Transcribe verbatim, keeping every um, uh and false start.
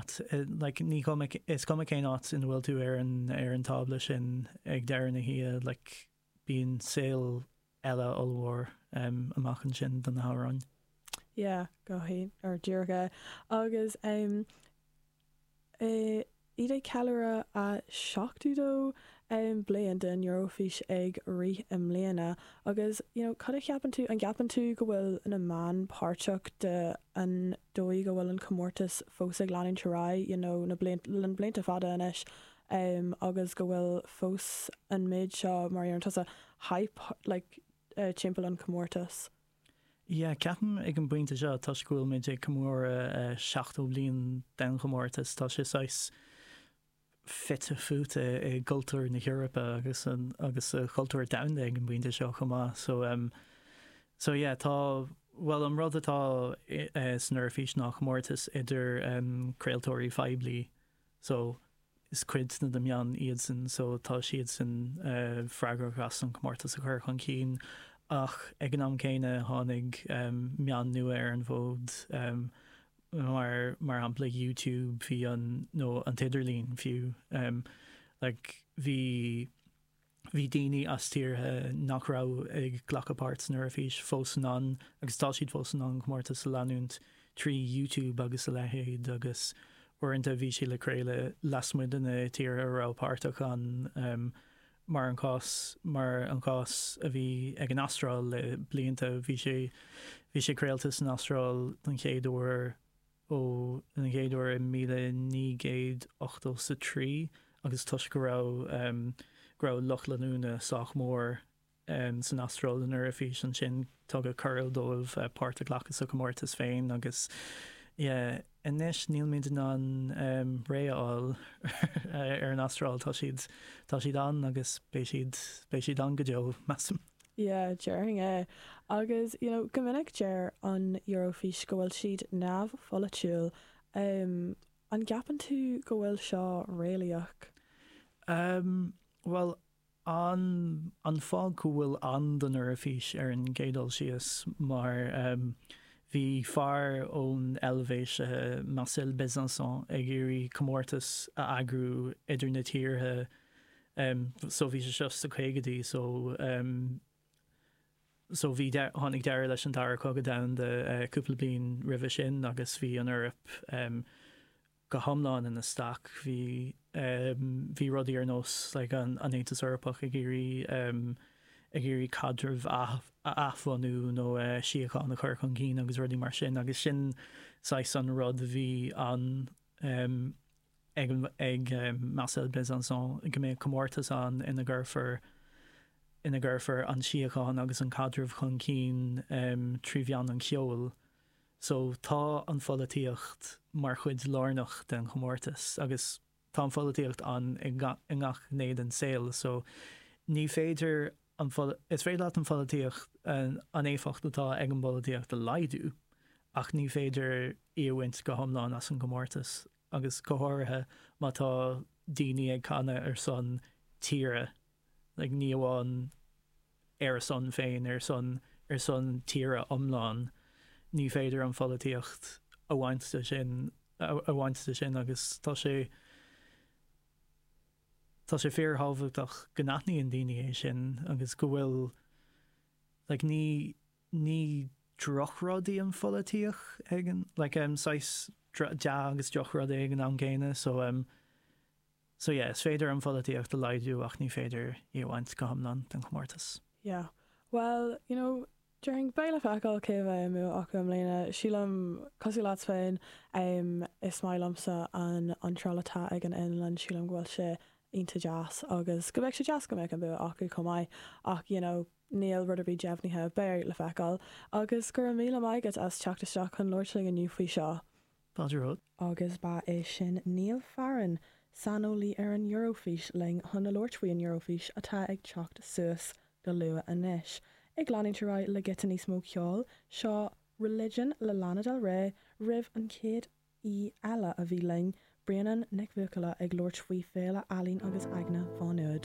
áit like ní comic is comic cé áit in bhfuil tú ar an ar an tabla sin ag deir na hí like bíon saoil eile olmhór um, amachchan sin don na hárán. Yeah, go hí ar dúrga agus um, uh, iad é cealara a seachtú dó um, blian den Eurofís ag rí im léana agus you know, cad ceapan tú an gapan tú go bhfuil in a man páirteach de an dóí go bhfuil an comórtas fós ag leanúin terá you know, na blian blianta fada inis um, agus go bhfuil fós an méid seo mar an tusa hype like, uh, timpeall an comórtas. Yeah, ceapan ag an buinte seo tá scoil méid ag cumór uh, seachtó blion den comórtas tá sé sais fitte fute i cultúr na Europa agus an agus a cultúr damda ag an buinte seo chumá so um so yeah tá well an rud atá uh, snurfís nach mórtas idir um creaaltóirí feibli so is cuid na damian iad san so tá siad san uh, freigar gas an comórtas a chuir chun cín ach ag an am céine tháinig um, mean nua ar an bhód um, mar mar ampla YouTube hí an nó an tiidirlín fiú um, like hí hí daoine as tíortha nach rá ag ghlachapát snurfís fósan an agus tá siad fósan an comórtas sa leanúint trí YouTube agus a lehéad agus uaireanta bhí sé le créile lasmuid in na tíortha rápáirteach an um, mar an cás mar an cás a bhí ag an astráil le blianta bhí sé bhí sé créaltas an astráil an chéadúir ó an chéadúir míle ní géad ochtó sa trí agus tuis go rá um, go rá lochlanúna sách mór um, san astráil an Eurofís an sin tugad curl dóibh uh, páirteach lachas a comórtas féin agus yeah, inis níl míid an um, réáil ar an astráil tá siad tá siad an agus bé siad bé siad an go deo massam. Yeah, dearing é agus you know, gomininic dear an Eurofís go bhfuil siad neamh folitiúil um, an gapan tú go bhfuil seo réalaach? Um, well an an fág go bhfuil an don Eurofís ar an gédal sios mar um, hí far ón elvéis uh, Marcel Besançon ag irí comórtas a agrú idir na tíortha um, so bhí sé just a chuigedaí so um, so bhí tháinig deir leis an dar cogad down de uh, cúpla bliain ribh sin agus bhí an Europe um, go thomláin in na stac bhí um, bhí rudaí ar nós like an an Aontas Eorpach ag irí um, ag irí cadrmh athbhanú nó uh, siáán na chuir chun cín agus rudaí mar sin agus sin sais an rud bhí an um, ag, ag um, Marcel Besançon go mé comórtas an ina ggurfar ina ggurfar an siáán agus an cadrmh chun cín um, tríbhean an ceol so tá an folaíocht mar chuid lárnach den comórtas agus tá an folaíocht an i ngach néad an saoil so ní féidir an fol is féidir leat an folaíocht an, an éfacht atá ag an folaíocht a laidú ach ní féidir íhaint go thomláin as an comórtas agus cothátha má tá daoine ag canna ar son tíre like ní amháin ar son féin ar son ar son tíre omláin ní féidir an folaíocht a bhainte sin a bhainte sin agus tá sé tá sé fear hábhaach go naithníí an daoine é sin agus go bhfuil like ní ní drochrádaí an folaíoch ag an like um, sais de agus drochrád ag an an céine so um, so yeah, is féidir an folaíocht a laidú ach ní féidir í bhaint go hamlan den comórtas. Yeah, well, you know, during baile feáil céh mú acu am léine sílam cosú láat féin um, is mailamsa an antrálatá ag an inland sílam ghfuil sé ionta jazz agus go bheith sé jazz go méid an bu acu comáid ach you know, níl rud a bhí deimhnithe béir le feáil agus gur míle maigad as teachtasteach chun Lordling aniu faoi seo. Páidiúró. Agus ba é sin Níl Farran sanolí ar an Eurofís ling chun na Lordfaoi an Eurofís atá ag teacht suas go lua inis. Ag leanúint ráid le gitan níos mó ceol seo Religion le Lana Del Rey ribh an céad í eile a bhí ling Brianan Nick Vucala ag Lordfaoi féile alín agus agna fánuad.